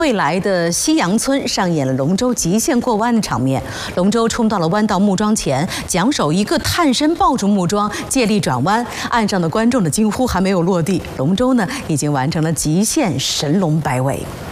未来的西洋村上演了龙舟极限过弯的场面，龙舟冲到了弯道木桩前，桨手一个探身抱住木桩，借力转弯。岸上的观众的惊呼还没有落地，龙舟呢已经完成了极限神龙摆尾。